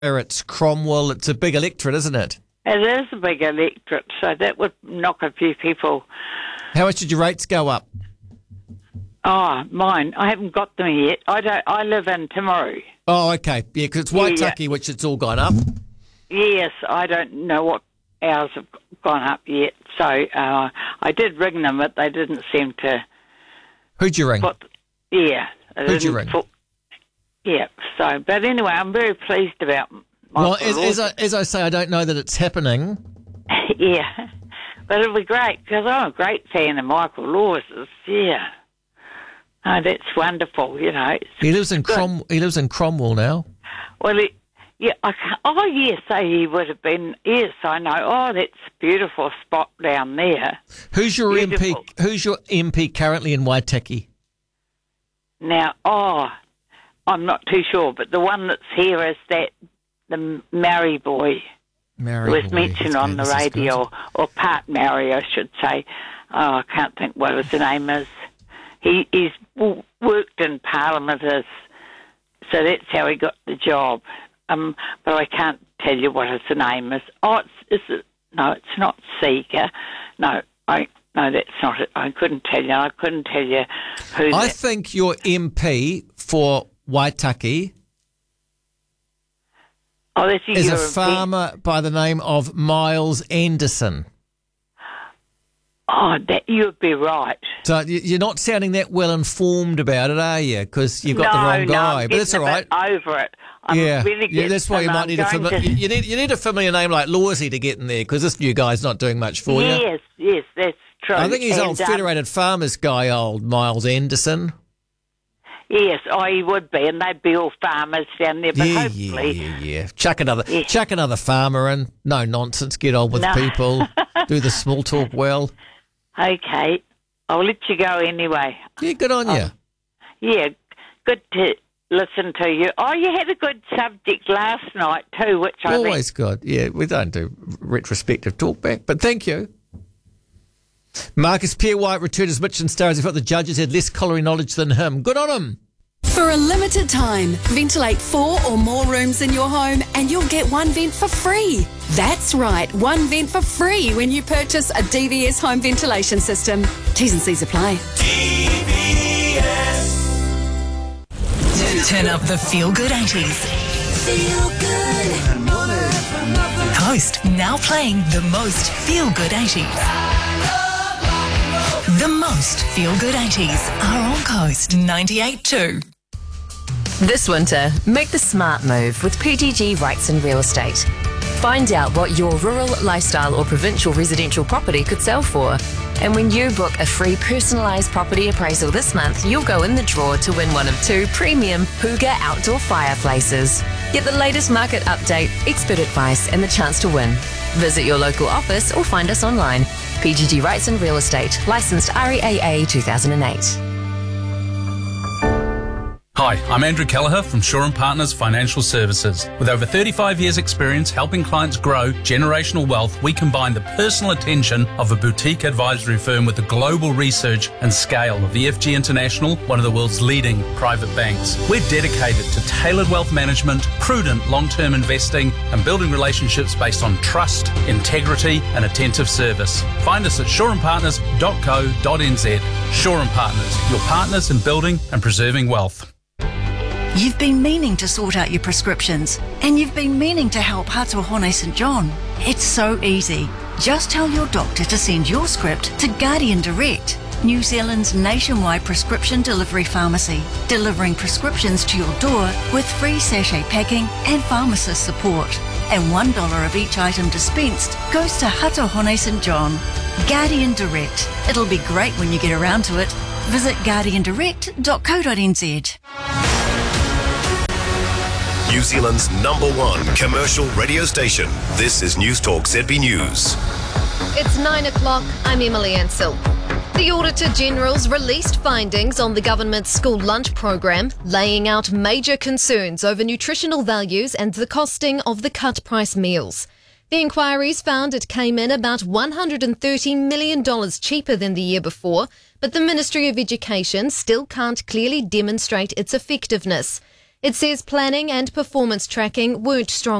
it's Cromwell. It's a big electorate, isn't it? It is a big electorate, so that would knock a few people. How much did your rates go up? Oh, mine. I haven't got them yet. I live in Timaru. Oh, okay. Yeah, because it's Waitaki, which it's all gone up. Yes, I don't know what ours have gone up yet. So I did ring them, but they didn't seem to. Who'd you ring? Who'd you ring? So, but anyway, I'm very pleased about Michael. Well, as I say, I don't know that it's happening. Yeah, but it'll be great, because I'm a great fan of Michael Laws's. Yeah. Oh, that's wonderful, you know. He lives in Cromwell now. Well, yes, he would have been. Yes, I know. Oh, that's a beautiful spot down there. Who's your MP? Who's your MP currently in Waitaki? Now, I'm not too sure, but the one that's here is the Maori boy. Who was mentioned on the radio, or Part Maori, I should say. Oh, I can't think what his name is. He's worked in Parliament, so that's how he got the job. But I can't tell you what his name is. No, it's not Seeker. No, that's not it. I couldn't tell you. I couldn't tell you who. I think your MP for Waitaki is a farmer by the name of Miles Anderson. Oh, you'd be right. So you're not sounding that well informed about it, are you? Because you've got the wrong guy. But that's all right. Over it. That's why you might need you need a familiar name like Lawsy to get in there, because this new guy's not doing much for you. Yes, that's true. I think he's old Federated Farmers guy, old Miles Anderson. Yes, he would be, and they'd be all farmers down there. But hopefully, chuck another farmer in. No nonsense. Get on with people. Do the small talk well. Okay, I'll let you go anyway. Yeah, good on you. Yeah, good to listen to you. Oh, you had a good subject last night too, which I think... Always good. Yeah, we don't do retrospective talk back, but thank you. Marcus Pierre White returned as Mitch and Star as he thought the judges had less colliery knowledge than him. Good on him. For a limited time, ventilate 4 or more rooms in your home and you'll get one vent for free. That's right, one vent for free when you purchase a DVS home ventilation system. T's and C's apply. DVS. Turn up the feel-good 80s. Feel good. Coast now playing the most feel-good 80s. The most feel-good 80s are on Coast 98.2. This winter, make the smart move with PGG Rights and Real Estate. Find out what your rural, lifestyle or provincial residential property could sell for. And when you book a free personalised property appraisal this month, you'll go in the draw to win one of 2 premium Hooga outdoor fireplaces. Get the latest market update, expert advice and the chance to win. Visit your local office or find us online. PGG Rights and Real Estate, licensed REAA 2008. Hi, I'm Andrew Kelleher from Shaw & Partners Financial Services. With over 35 years' experience helping clients grow generational wealth, we combine the personal attention of a boutique advisory firm with the global research and scale of EFG International, one of the world's leading private banks. We're dedicated to tailored wealth management, prudent long-term investing, and building relationships based on trust, integrity, and attentive service. Find us at shawandpartners.co.nz. Shaw & Partners, your partners in building and preserving wealth. You've been meaning to sort out your prescriptions, and you've been meaning to help Hatuahone St John. It's so easy. Just tell your doctor to send your script to Guardian Direct, New Zealand's nationwide prescription delivery pharmacy, delivering prescriptions to your door with free sachet packing and pharmacist support. And $1 of each item dispensed goes to Hatuahone St John. Guardian Direct. It'll be great when you get around to it. Visit guardiandirect.co.nz. New Zealand's #1 commercial radio station. This is News Talk ZB News. It's 9 o'clock. I'm Emily Ansell. The Auditor General's released findings on the government's school lunch program, laying out major concerns over nutritional values and the costing of the cut price meals. The inquiries found it came in about $130 million cheaper than the year before, but the Ministry of Education still can't clearly demonstrate its effectiveness. It says planning and performance tracking weren't strong